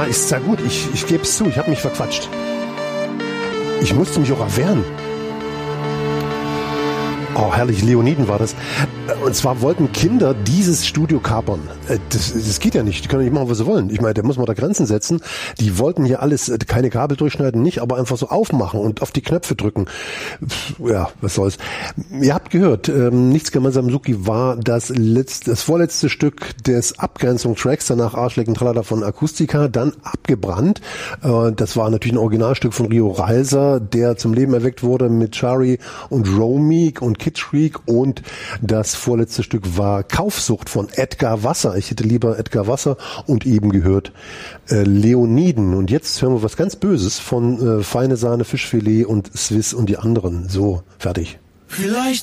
ist sehr gut. Ich gebe es zu, ich habe mich verquatscht. Ich musste mich auch erwehren. Oh, herrlich, Leoniden war das. Und zwar wollten Kinder dieses Studio kapern. Das geht ja nicht. Die können nicht machen, was sie wollen. Ich meine, da muss man da Grenzen setzen. Die wollten hier alles, keine Kabel durchschneiden, nicht, aber einfach so aufmachen und auf die Knöpfe drücken. Ja, was soll's. Ihr habt gehört, Nichts gemeinsam Suki war das vorletzte Stück des Abgrenzung-Tracks, danach Arschlecken Tralala von Akustika, dann abgebrannt. Das war natürlich ein Originalstück von Rio Reiser, der zum Leben erweckt wurde mit Shari und Romik und Kid Shriek, und das vorletzte Stück war Kaufsucht von Edgar Wasser. Ich hätte lieber Edgar Wasser, und eben gehört Leoniden. Und jetzt hören wir was ganz Böses von Feine Sahne, Fischfilet und Swiss und die anderen. So, fertig. Vielleicht